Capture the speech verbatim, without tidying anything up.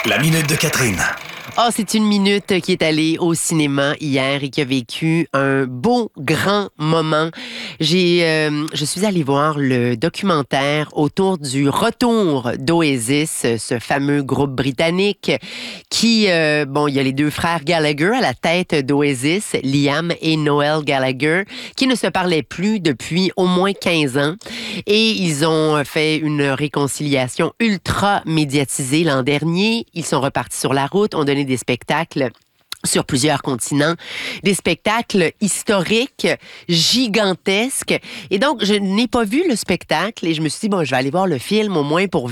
La minute de Catherine. Oh, c'est une minute qui est allée au cinéma hier et qui a vécu un beau, grand moment. J'ai, euh, je suis allée voir le documentaire autour du retour d'Oasis, ce fameux groupe britannique qui, euh, bon, il y a les deux frères Gallagher à la tête d'Oasis, Liam et Noel Gallagher, qui ne se parlaient plus depuis au moins quinze ans. Et ils ont fait une réconciliation ultra médiatisée l'an dernier. Ils sont repartis sur la route, ont donné des spectacles sur plusieurs continents, des spectacles historiques, gigantesques. Et donc, je n'ai pas vu le spectacle et je me suis dit, bon, je vais aller voir le film au moins pour